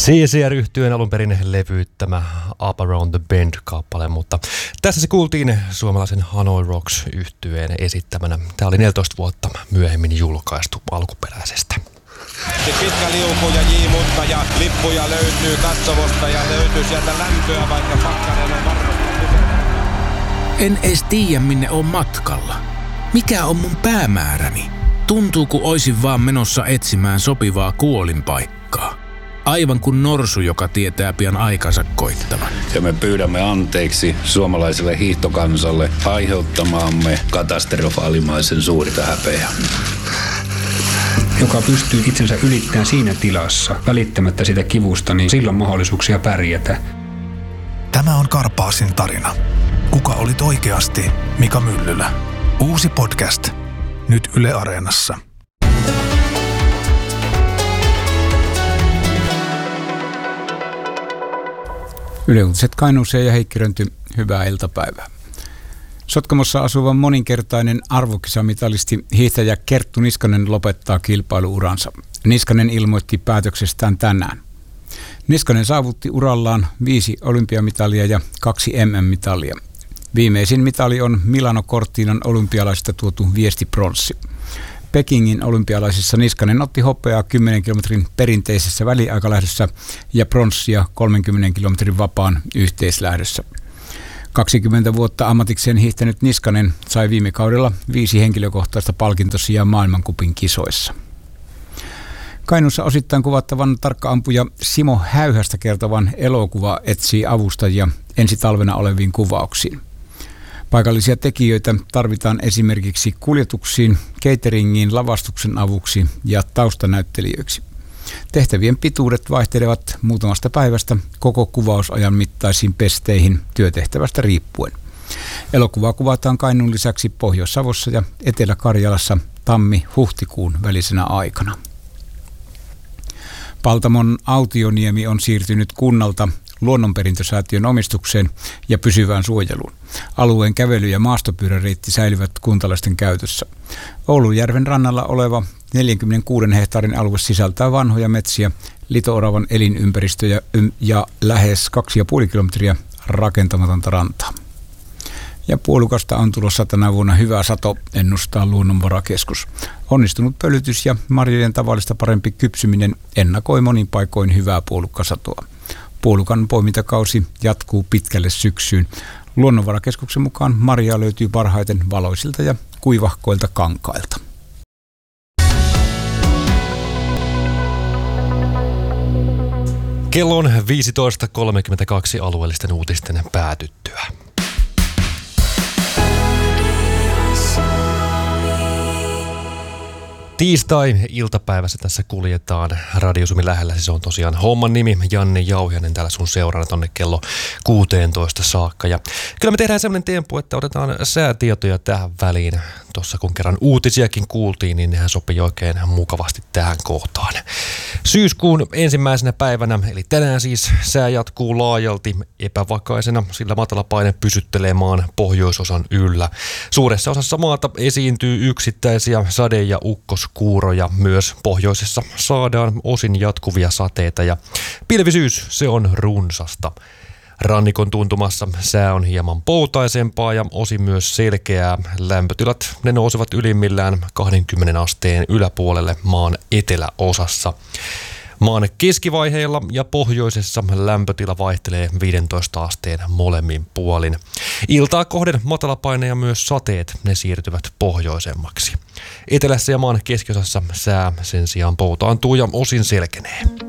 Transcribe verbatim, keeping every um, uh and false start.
C C R-yhtyeen alun perin levyyttämä Up Around the Bend-kappale, mutta tässä se kuultiin suomalaisen Hanoi Rocks-yhtyeen esittämänä. Tämä oli neljätoista vuotta myöhemmin julkaistu alkuperäisestä. Pitkä liuku ja J. Mutta ja lippuja löytyy katsomosta ja löytyy sieltä lämpöä, vaikka pakkanen on varmasti. En edes tiedä, minne on matkalla. Mikä on mun päämääräni? Tuntuu, kun oisin vaan menossa etsimään sopivaa kuolinpaikkaa. Aivan kuin norsu, joka tietää pian aikansa koittavan. Ja me pyydämme anteeksi suomalaiselle hiihtokansalle aiheuttamaamme katastrofaalimaisen suurta häpeää. Joka pystyy itsensä ylittämään siinä tilassa, välittämättä sitä kivusta, niin silloin mahdollisuuksia pärjätä. Tämä on Karpaasin tarina. Kuka olit oikeasti Mika Myllylä? Uusi podcast. Nyt Yle Areenassa. Yle Uutiset Kainuuseen ja Heikki Rönty, hyvää iltapäivää. Sotkamossa asuva moninkertainen arvokisamitalisti hiihtäjä Kerttu Niskanen lopettaa kilpailuuransa. Niskanen ilmoitti päätöksestään tänään. Niskanen saavutti urallaan viisi olympiamitalia ja kaksi M M-mitalia. Viimeisin mitali on Milano Cortinan olympialaisista tuotu viestipronssi. Pekingin olympialaisissa Niskanen otti hopeaa kymmenen kilometrin perinteisessä väliaikalähdössä ja pronssia kolmenkymmenen kilometrin vapaan yhteislähdössä. kaksikymmentä vuotta ammatikseen hiihtänyt Niskanen sai viime kaudella viisi henkilökohtaista palkintosijaa maailmankupin kisoissa. Kainuussa osittain kuvattavan tarkka-ampuja Simo Häyhästä kertovan elokuva etsii avustajia ensi talvena oleviin kuvauksiin. Paikallisia tekijöitä tarvitaan esimerkiksi kuljetuksiin, cateringiin, lavastuksen avuksi ja taustanäyttelijöiksi. Tehtävien pituudet vaihtelevat muutamasta päivästä koko kuvausajan mittaisiin pesteihin työtehtävästä riippuen. Elokuvaa kuvataan Kainuun lisäksi Pohjois-Savossa ja Etelä-Karjalassa tammi-huhtikuun välisenä aikana. Paltamon Autioniemi on siirtynyt kunnalta luonnonperintösäätiön omistukseen ja pysyvään suojeluun. Alueen kävely- ja maastopyöräreitti säilyvät kuntalaisten käytössä. Oulujärven rannalla oleva neljäkymmentäkuusi hehtaarin alue sisältää vanhoja metsiä, liito-oravan elinympäristöjä ja lähes kaksi pilkku viisi kilometriä rakentamatonta rantaa. Ja puolukasta on tulossa tänä vuonna hyvä sato, ennustaa Luonnonvarakeskus. Onnistunut pölytys ja marjojen tavallista parempi kypsyminen ennakoi monin paikoin hyvää puolukkasatoa. Puolukan poimintakausi jatkuu pitkälle syksyyn. Luonnonvarakeskuksen mukaan marjaa löytyy parhaiten valoisilta ja kuivahkoilta kankailta. Kello on viisitoista kolmekymmentäkaksi alueellisten uutisten päätyttyä. Tiistai-iltapäivässä tässä kuljetaan Radiosumin lähellä. Se on tosiaan homman nimi. Janne Jauhianen täällä sun seurana tonne kello kuusitoista saakka. Ja kyllä me tehdään sellainen tempu, että otetaan säätietoja tähän väliin. Tuossa kun kerran uutisiakin kuultiin, niin nehän sopii oikein mukavasti tähän kohtaan. Syyskuun ensimmäisenä päivänä, eli tänään siis sää jatkuu laajalti epävakaisena, sillä matalapaine pysyttelee maan pohjoisosan yllä. Suuressa osassa maata esiintyy yksittäisiä sade- ja ukkoskuuroja. Myös pohjoisessa saadaan osin jatkuvia sateita ja pilvisyys, se on runsasta. Rannikon tuntumassa sää on hieman poutaisempaa ja osin myös selkeää. Lämpötilat ne nousevat ylimmillään kaksikymmentä asteen yläpuolelle maan eteläosassa. Maan keskivaiheilla ja pohjoisessa lämpötila vaihtelee viisitoista asteen molemmin puolin. Iltaa kohden matalapaine ja myös sateet ne siirtyvät pohjoisemmaksi. Etelässä ja maan keskiosassa sää sen sijaan poutaantuu ja osin selkenee.